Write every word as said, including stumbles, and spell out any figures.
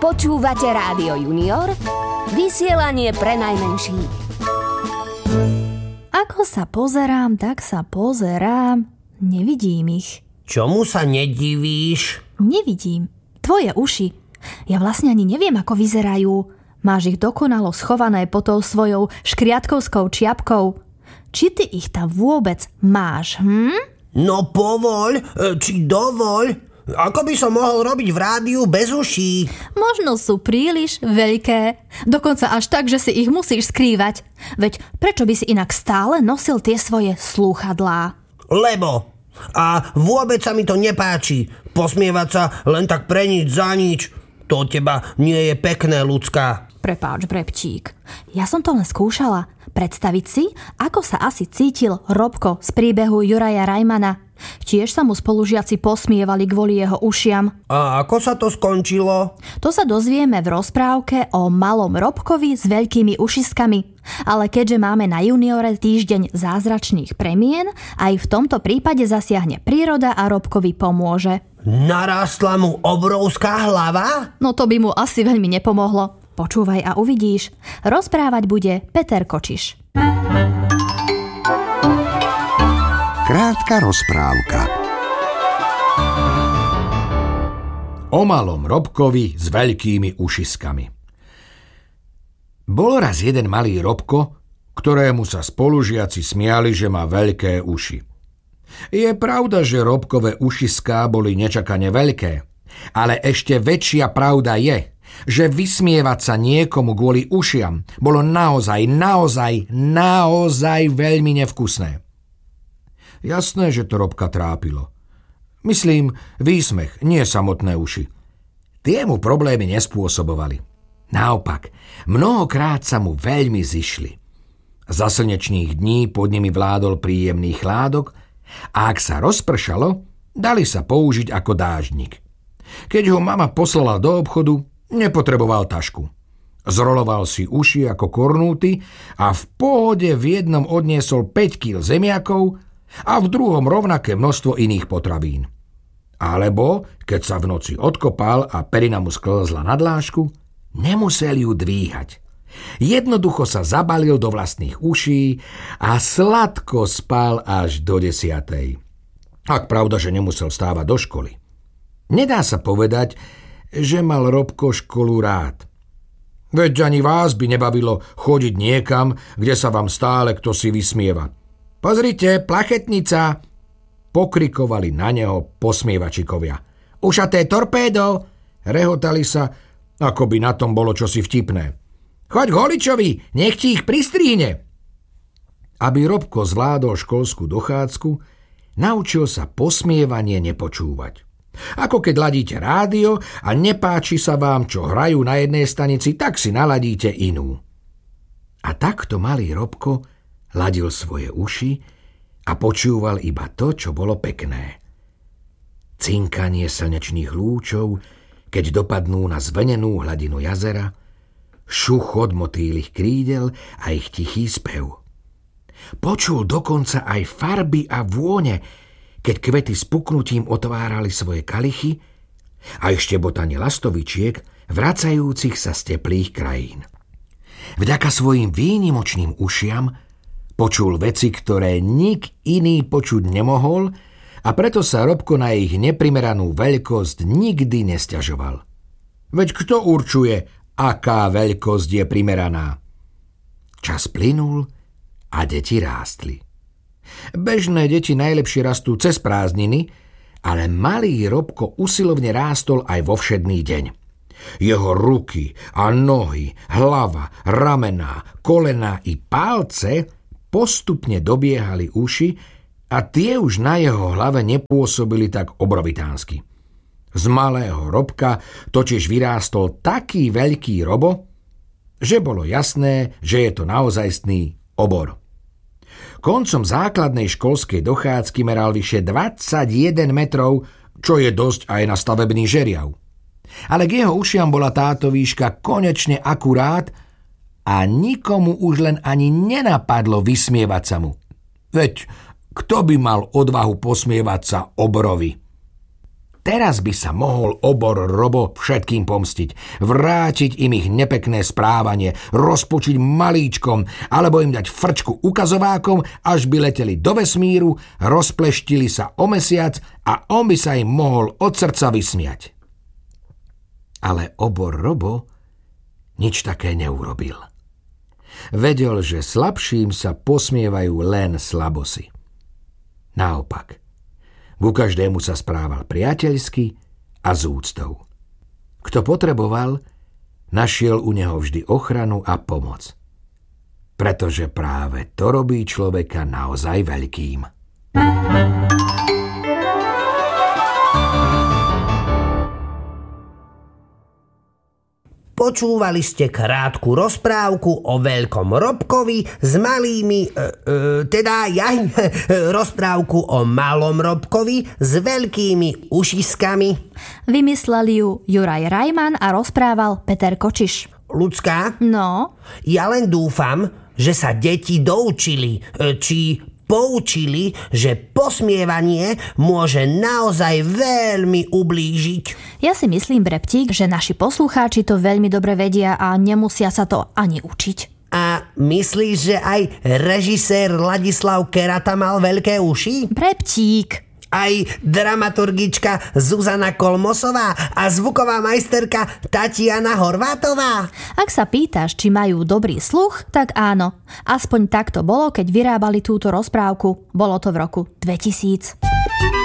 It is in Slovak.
Počúvate Rádio Junior, vysielanie pre najmenších. Ako sa pozerám, tak sa pozerám. Nevidím ich. Čomu sa nedivíš? Nevidím. Tvoje uši. Ja vlastne ani neviem, ako vyzerajú. Máš ich dokonalo schované pod tou svojou škriatkovskou čiapkou. Či ty ich tam vôbec máš, hm? No povoľ, či dovoľ. Ako by som mohol robiť v rádiu bez uší? Možno sú príliš veľké. Dokonca až tak, že si ich musíš skrývať. Veď prečo by si inak stále nosil tie svoje slúchadlá? Lebo. A vôbec sa mi to nepáči. Posmievať sa len tak pre nič za nič. To od teba nie je pekné, ľudská. Prepáč, Brebčík. Ja som to len skúšala. Predstaviť si, ako sa asi cítil Robko z príbehu Juraja Rajmana. Tiež sa mu spolužiaci posmievali kvôli jeho ušiam. A ako sa to skončilo? To sa dozvieme v rozprávke o malom Robkovi s veľkými ušiskami. Ale keďže máme na Juniore týždeň zázračných premien, aj v tomto prípade zasiahne príroda a Robkovi pomôže. Narástla mu obrovská hlava? No to by mu asi veľmi nepomohlo. Počúvaj a uvidíš. Rozprávať bude Peter Kočiš. Krátka rozprávka o malom Robkovi s veľkými ušiskami. Bol raz jeden malý Robko, ktorému sa spolužiaci smiali, že má veľké uši. Je pravda, že Robkové ušiská boli nečakane veľké, ale ešte väčšia pravda je, že vysmievať sa niekomu kvôli ušiam bolo naozaj, naozaj, naozaj veľmi nevkusné. Jasné, že to Robka trápilo. Myslím, výsmech, nie samotné uši. Tie mu problémy nespôsobovali. Naopak, mnohokrát sa mu veľmi zišli. Za slnečných dní pod nimi vládol príjemný chládok a ak sa rozpršalo, dali sa použiť ako dáždnik. Keď ho mama poslala do obchodu, nepotreboval tašku. Zroloval si uši ako kornúty a v pohode v jednom odniesol päť kíl zemiakov a v druhom rovnaké množstvo iných potravín. Alebo, keď sa v noci odkopal a perina mu sklzla na dlášku, nemusel ju dvíhať. Jednoducho sa zabalil do vlastných uší a sladko spal až do desiatej. Ak pravda, že nemusel stávať do školy. Nedá sa povedať, že mal Robko školu rád. Veď ani vás by nebavilo chodiť niekam, kde sa vám stále kto si vysmieva. Pozrite, plachetnica! Pokrikovali na neho posmievačikovia. Ušaté torpédo! Rehotali sa, ako by na tom bolo čosi vtipné. Choď k holičovi, nech ti ich pristrihne! Aby Robko zvládol školskú dochádzku, naučil sa posmievanie nepočúvať. Ako keď ladíte rádio a nepáči sa vám, čo hrajú na jednej stanici, tak si naladíte inú. A takto malý Robko ladil svoje uši a počúval iba to, čo bolo pekné. Cinkanie slnečných lúčov, keď dopadnú na zvlnenú hladinu jazera, šuchot motýlych krídel a ich tichý spev. Počul dokonca aj farby a vône, keď kvety s puknutím otvárali svoje kalichy a ešte botanie lastovičiek, vracajúcich sa z teplých krajín. Vďaka svojim výnimočným ušiam počul veci, ktoré nik iný počuť nemohol, a preto sa Robko na ich neprimeranú veľkosť nikdy nesťažoval. Veď kto určuje, aká veľkosť je primeraná? Čas plynul a deti rástli. Bežné deti najlepšie rastú cez prázdniny, ale malý Robko usilovne rástol aj vo všedný deň. Jeho ruky a nohy, hlava, ramená, kolená i palce postupne dobiehali uši a tie už na jeho hlave nepôsobili tak obrovitánsky. Z malého Robka totiž vyrástol taký veľký Robo, že bolo jasné, že je to naozajstný obor. Koncom základnej školskej dochádzky meral vyše dvadsaťjeden metrov, čo je dosť aj na stavebný žeriav. Ale k jeho ušiam bola táto výška konečne akurát a nikomu už len ani nenapadlo vysmievať sa mu. Veď kto by mal odvahu posmievať sa obrovi? Teraz by sa mohol Obor Robo všetkým pomstiť, vrátiť im ich nepekné správanie, rozpočiť malíčkom, alebo im dať frčku ukazovákom, až by leteli do vesmíru, rozpleštili sa o mesiac a on by sa im mohol od srdca vysmiať. Ale Obor Robo nič také neurobil. Vedel, že slabším sa posmievajú len slabosy. Naopak, ku každému sa správal priateľsky a s úctou. Kto potreboval, našiel u neho vždy ochranu a pomoc. Pretože práve to robí človeka naozaj veľkým. Počúvali ste krátku rozprávku o veľkom Robkovi s malými, e, e, teda ja, e, rozprávku o malom Robkovi s veľkými ušiskami. Vymysleli ju Juraj Rajman a rozprával Peter Kočiš. Ľudská? No? Ja len dúfam, že sa deti doučili, e, či poučili, že posmievanie môže naozaj veľmi ublížiť. Ja si myslím, Breptík, že naši poslucháči to veľmi dobre vedia a nemusia sa to ani učiť. A myslíš, že aj režisér Ladislav Kerata mal veľké uši? Breptík. Aj dramaturgička Zuzana Kolmosová a zvuková majsterka Tatiana Horvátová? Ak sa pýtaš, či majú dobrý sluch, tak áno. Aspoň tak to bolo, keď vyrábali túto rozprávku. Bolo to v roku dvetisíc.